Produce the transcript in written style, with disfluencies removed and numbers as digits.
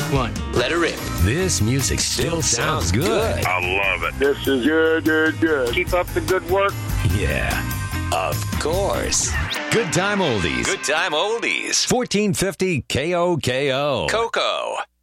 one. Let her rip. This music still sounds good. I love it. This is good. Keep up the good work. Yeah. Of course. Good time oldies. Good time oldies. 1450 KOKO. Coco.